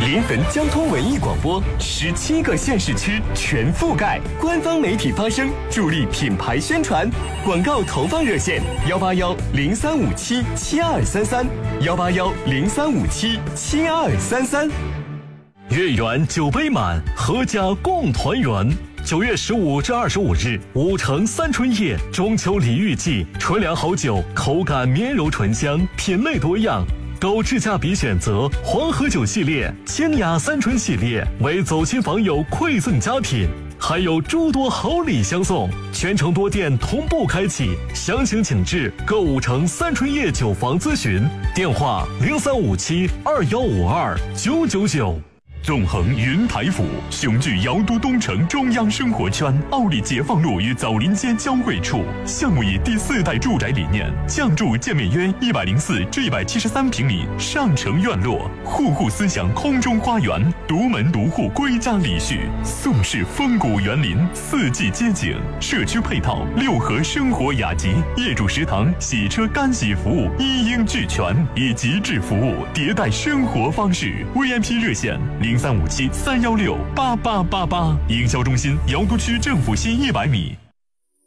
临汾交通文艺广播，17个县市区全覆盖，官方媒体发声，助力品牌宣传。广告投放热线：181-0357-7233，181-0357-7233。 月圆酒杯满，阖家共团圆。9月15至25日，武城三春夜中秋礼遇季，纯粮好酒，口感绵柔醇香，品类多样。购智驾比选择黄河酒系列、清雅三春系列，为走亲访友馈赠佳品，还有诸多好礼相送。全城多店同步开启，详情请至购武城三春夜酒房咨询，电话0357-2152-999。 纵横云台府，雄踞瑶都东城中央生活圈，奥利解放路与枣林街交汇处。项目以第4代住宅理念，降筑建面约104至173平米上城院落，户户思想空中花园，独门独户归家礼序，宋式风骨园林，4季街景，社区配套6合生活雅集，业主食堂、洗车干洗服务一应俱全，以极致服务迭代生活方式。VIP 热线0357-316-8888，营销中心瑶都区政府西100米。